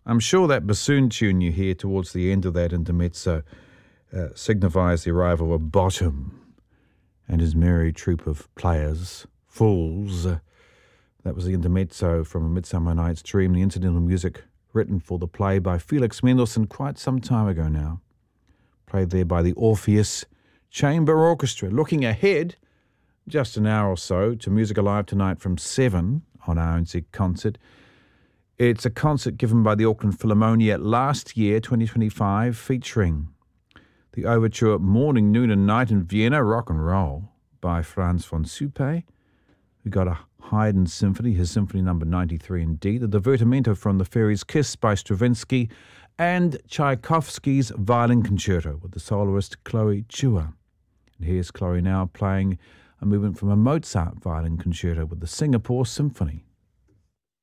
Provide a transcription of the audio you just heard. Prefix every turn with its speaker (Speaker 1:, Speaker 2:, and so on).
Speaker 1: I'm sure that bassoon tune you hear towards the end of that intermezzo signifies the arrival of Bottom and his merry troop of players, fools. That was the intermezzo from A Midsummer Night's Dream, the incidental music written for the play by Felix Mendelssohn quite some time ago now. Played there by the Orpheus Chamber Orchestra. Looking ahead, just an hour or so, to Music Alive tonight from 7 on RNZ Concert. It's a concert given by the Auckland Philharmonia last year, 2025, featuring the overture Morning, Noon and Night in Vienna, Rock and Roll by Franz von Suppé. We got a Haydn Symphony, his Symphony number 93 in D, the Divertimento from The Fairy's Kiss by Stravinsky, and Tchaikovsky's Violin Concerto with the soloist Chloe Chua. And here's Chloe now playing a movement from a Mozart Violin Concerto with the Singapore Symphony.